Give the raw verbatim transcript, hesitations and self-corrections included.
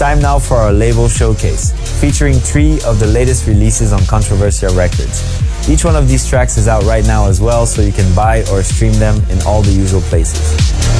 Time now for our label showcase, featuring three of the latest releases on Controversia Records. Each one of these tracks is out right now as well, so you can buy or stream them in all the usual places.